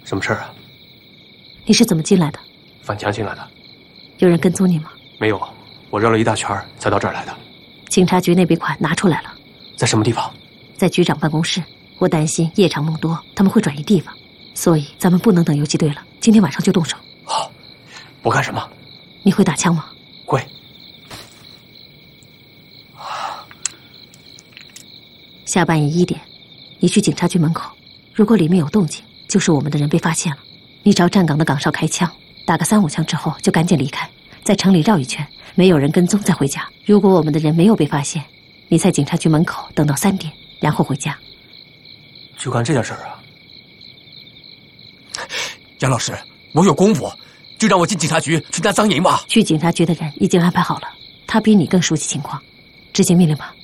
什么事儿啊？ 你是怎么进来的？ 翻墙进来的。 有人跟踪你吗？ 没有，我绕了一大圈才到这儿来的。 警察局那笔款拿出来了。 在什么地方？ 在局长办公室。我担心夜长梦多，他们会转移地方，所以咱们不能等游击队了，今天晚上就动手。 好，我干什么？ 你会打枪吗？ 会。 下半夜1点，你去警察局门口，如果里面有动静，就是我们的人被发现了。你找站岗的岗哨开枪，打个3、5枪之后就赶紧离开，在城里绕一圈，没有人跟踪再回家。如果我们的人没有被发现，你在警察局门口等到3点，然后回家。 就干这件事儿啊？ 杨老师，我有功夫，就让我进警察局去拿赃银吧。 去警察局的人已经安排好了，他比你更熟悉情况，执行命令吧。